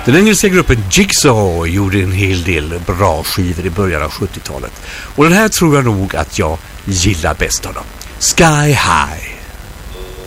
Den engelska gruppen Jigsaw gjorde en hel del bra skivor i början av 70-talet. Och den här tror jag nog att jag gillar bäst av dem. Sky High.